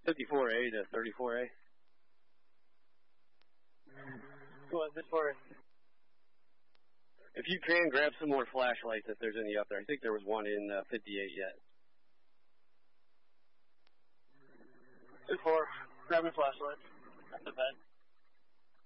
54A to 34A. Go on, 54A. If you can, grab some more flashlights if there's any up there. I think there was one in 58 yet. 2-4, grab a flashlight at the bed.